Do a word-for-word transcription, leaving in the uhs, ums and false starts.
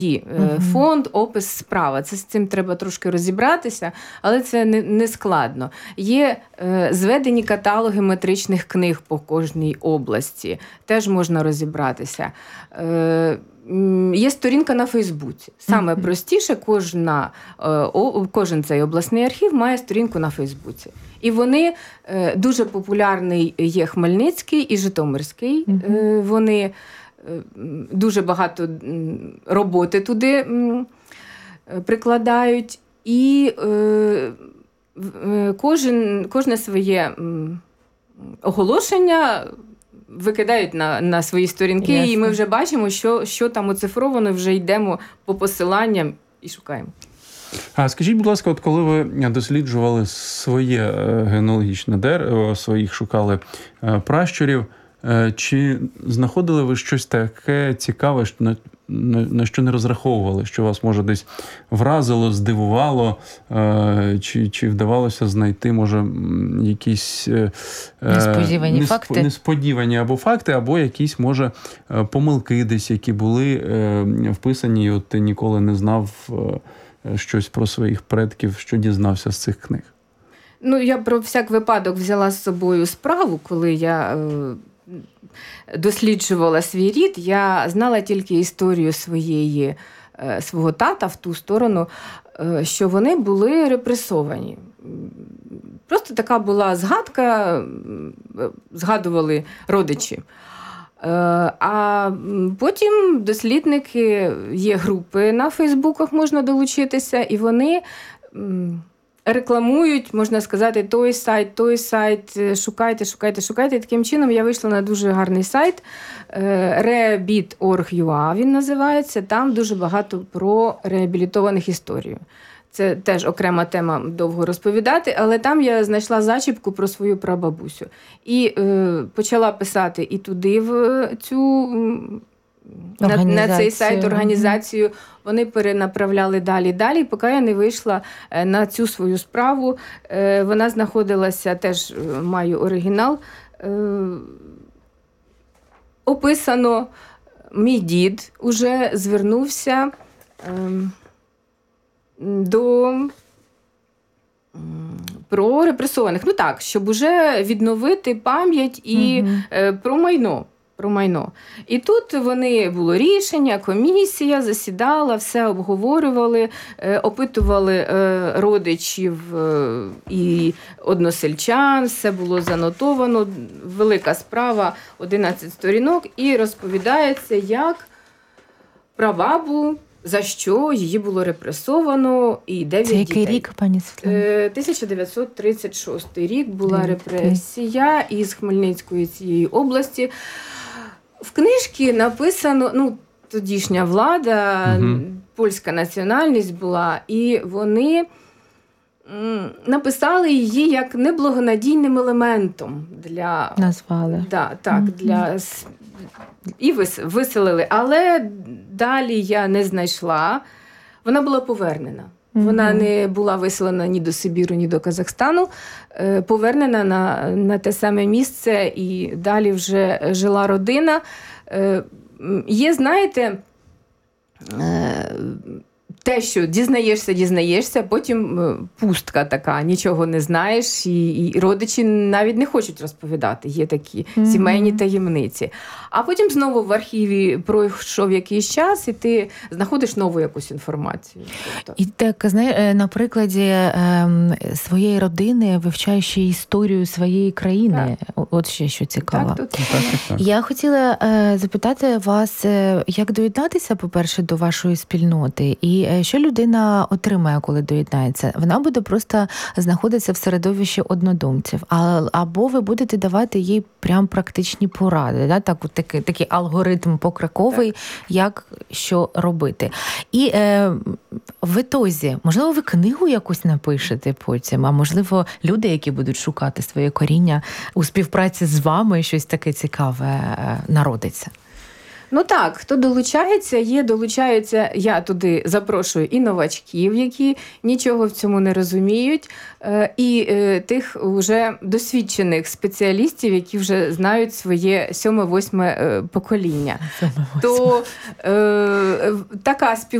Фонд, опис, справа. Це з цим треба трошки розібратися, але це не, не складно. Є е, зведені каталоги метричних книг по кожній області. Теж можна розібратися. Е, Є сторінка на Фейсбуці. Саме mm-hmm. простіше, кожна, е, о, кожен цей обласний архів має сторінку на Фейсбуці. І вони, е, дуже популярний є Хмельницький і Житомирський. Mm-hmm. Е, вони дуже багато роботи туди прикладають, і кожен, кожне своє оголошення викидають на, на свої сторінки, Ясно. І ми вже бачимо, що, що там оцифровано, вже йдемо по посиланням і шукаємо. А скажіть, будь ласка, от коли ви досліджували своє генеалогічне дерево, своїх шукали пращурів, чи знаходили ви щось таке цікаве, на, на, на що не розраховували, що вас, може, десь вразило, здивувало, е, чи, чи вдавалося знайти, може, якісь е, несподівані несп, факти? Несподівані або факти, або якісь, може, помилки десь, які були е, вписані, і от ти ніколи не знав е, щось про своїх предків, що дізнався з цих книг? Ну, я про всяк випадок взяла з собою справу, коли я е, досліджувала свій рід. Я знала тільки історію своєї, е, свого тата в ту сторону, е, що вони були репресовані. Просто така була згадка, е, згадували родичі. Е, а потім дослідники, є групи на Фейсбуках, можна долучитися, і вони рекламують, можна сказати, той сайт, той сайт, шукайте, шукайте, шукайте. І таким чином я вийшла на дуже гарний сайт, ребіт крапка орг крапка ю а він називається. Там дуже багато про реабілітованих історій. Це теж окрема тема, довго розповідати, але там я знайшла зачіпку про свою прабабусю. І е, почала писати і туди, в цю... На, на цей сайт, організацію, вони перенаправляли далі, далі, поки я не вийшла на цю свою справу. Вона знаходилася, теж маю оригінал, описано, мій дід уже звернувся до про репресованих. Ну так, щоб уже відновити пам'ять і угу. про майно. Про майно. І тут вони, було рішення, комісія засідала, все обговорювали, е, опитували е, родичів е, і односельчан, все було занотовано, велика справа, одинадцять сторінок, і розповідається, як прабабу, за що її було репресовано, і дев'ять дітей. Це який рік, пані Світлана? тисяча дев'ятсот тридцять шостий рік була репресія із Хмельницької цієї області. В книжці написано, ну, тодішня влада, угу. польська національність була, і вони м, написали її як неблагонадійним елементом для... Назвали. Да, так, угу. для... І виселили. Але далі я не знайшла. Вона була повернена. Угу. Вона не була виселена ні до Сибіру, ні до Казахстану. Повернена на, на те саме місце, і далі вже жила родина. Є, знаєте, те, що дізнаєшся, дізнаєшся, потім пустка така, нічого не знаєш, і, і родичі навіть не хочуть розповідати. Є такі mm-hmm. сімейні таємниці. А потім знову в архіві пройшов якийсь час, і ти знаходиш нову якусь інформацію. Тобто... І так, знаєш, на прикладі ем, своєї родини, вивчаючи історію своєї країни, так. От ще що цікаво. Так, так, так, так. Я хотіла е, запитати вас, е, як доєднатися, по-перше, до вашої спільноти, і що людина отримає, коли доєднається? Вона буде просто знаходитися в середовищі однодумців, а, або ви будете давати їй прям практичні поради, да? Так, от такий, такий алгоритм покроковий, як що робити. І е, в ітозі, можливо, ви книгу якусь напишете потім, а можливо, люди, які будуть шукати своє коріння у співпраці з вами, щось таке цікаве народиться. Ну так, хто долучається, є, долучаються, я туди запрошую і новачків, які нічого в цьому не розуміють, і тих вже досвідчених спеціалістів, які вже знають своє сьоме-восьме покоління. То е, така спів